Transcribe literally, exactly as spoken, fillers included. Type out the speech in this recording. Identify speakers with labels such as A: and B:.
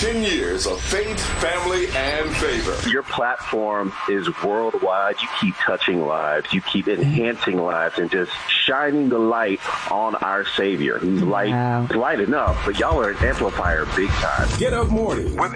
A: ten years of faith, family, and favor.
B: Your platform is worldwide. You keep touching lives. You keep enhancing lives and just shining the light on our Savior. He's light,
C: Wow.
B: light enough, but y'all are an amplifier big time.
A: Get Up Morning with